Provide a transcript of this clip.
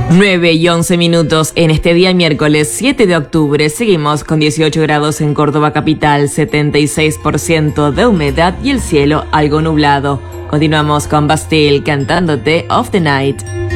9:11 en este día miércoles 7 de octubre. Seguimos con 18 grados en Córdoba capital, 76% de humedad y el cielo algo nublado. Continuamos con Bastille cantándote Of the Night.